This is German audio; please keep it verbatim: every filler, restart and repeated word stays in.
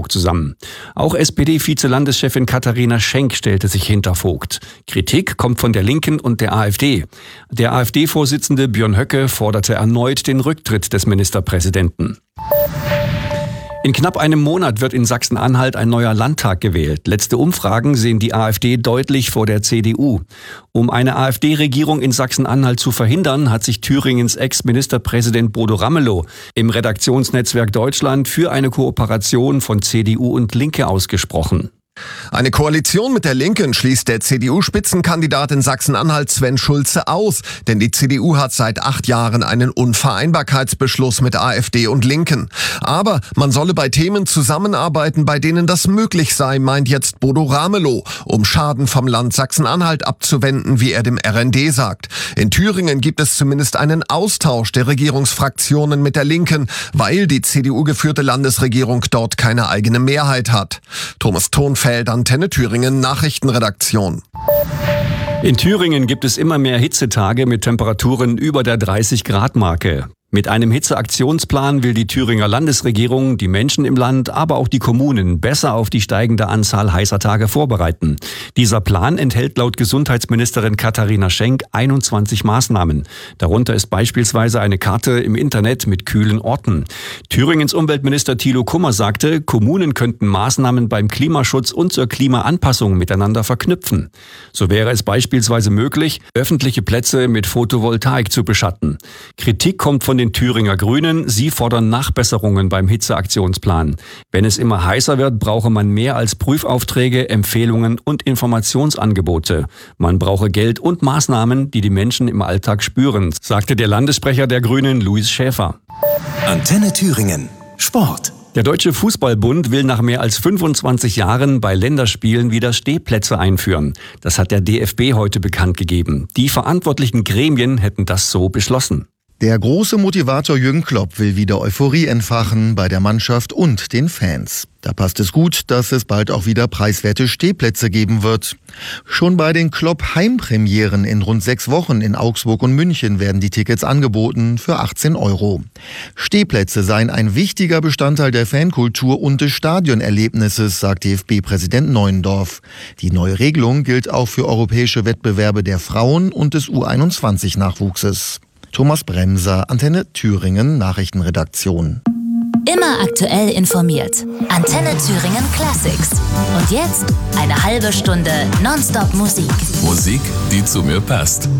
Vogt zusammen. Auch S P D-Vize-Landeschefin Katharina Schenk stellte sich hinter Vogt. Kritik kommt von der Linken und der AfD. Der AfD-Vorsitzende Björn Höcke forderte erneut den Rücktritt des Ministerpräsidenten. In knapp einem Monat wird in Sachsen-Anhalt ein neuer Landtag gewählt. Letzte Umfragen sehen die AfD deutlich vor der C D U. Um eine AfD-Regierung in Sachsen-Anhalt zu verhindern, hat sich Thüringens Ex-Ministerpräsident Bodo Ramelow im Redaktionsnetzwerk Deutschland für eine Kooperation von C D U und Linke ausgesprochen. Eine Koalition mit der Linken schließt der C D U-Spitzenkandidat in Sachsen-Anhalt Sven Schulze aus, denn die C D U hat seit acht Jahren einen Unvereinbarkeitsbeschluss mit AfD und Linken. Aber man solle bei Themen zusammenarbeiten, bei denen das möglich sei, meint jetzt Bodo Ramelow, um Schaden vom Land Sachsen-Anhalt abzuwenden, wie er dem R N D sagt. In Thüringen gibt es zumindest einen Austausch der Regierungsfraktionen mit der Linken, weil die C D U-geführte Landesregierung dort keine eigene Mehrheit hat. Thomas Thonfeld, Antenne Thüringen, Nachrichtenredaktion. In Thüringen gibt es immer mehr Hitzetage mit Temperaturen über der dreißig Grad Marke. Mit einem Hitzeaktionsplan will die Thüringer Landesregierung die Menschen im Land, aber auch die Kommunen besser auf die steigende Anzahl heißer Tage vorbereiten. Dieser Plan enthält laut Gesundheitsministerin Katharina Schenk einundzwanzig Maßnahmen. Darunter ist beispielsweise eine Karte im Internet mit kühlen Orten. Thüringens Umweltminister Thilo Kummer sagte, Kommunen könnten Maßnahmen beim Klimaschutz und zur Klimaanpassung miteinander verknüpfen. So wäre es beispielsweise möglich, öffentliche Plätze mit Photovoltaik zu beschatten. Kritik kommt von den Thüringer Grünen. Sie fordern Nachbesserungen beim Hitzeaktionsplan. Wenn es immer heißer wird, brauche man mehr als Prüfaufträge, Empfehlungen und Informationsangebote. Man brauche Geld und Maßnahmen, die die Menschen im Alltag spüren, sagte der Landessprecher der Grünen, Luis Schäfer. Antenne Thüringen. Sport. Der Deutsche Fußballbund will nach mehr als fünfundzwanzig Jahren bei Länderspielen wieder Stehplätze einführen. Das hat der D F B heute bekannt gegeben. Die verantwortlichen Gremien hätten das so beschlossen. Der große Motivator Jürgen Klopp will wieder Euphorie entfachen bei der Mannschaft und den Fans. Da passt es gut, dass es bald auch wieder preiswerte Stehplätze geben wird. Schon bei den Klopp-Heimpremieren in rund sechs Wochen in Augsburg und München werden die Tickets angeboten für achtzehn Euro. Stehplätze seien ein wichtiger Bestandteil der Fankultur und des Stadionerlebnisses, sagt D F B-Präsident Neuendorf. Die neue Regelung gilt auch für europäische Wettbewerbe der Frauen und des U einundzwanzig-Nachwuchses. Thomas Bremser, Antenne Thüringen, Nachrichtenredaktion. Immer aktuell informiert. Antenne Thüringen Classics. Und jetzt eine halbe Stunde Nonstop Musik. Musik, die zu mir passt.